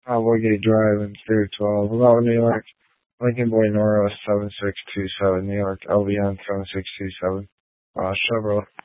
Woodgate Drive in Stereo 12. Hello, New York. Lincoln Boy Nora 7627, New York. LBN 7627. Chevrolet.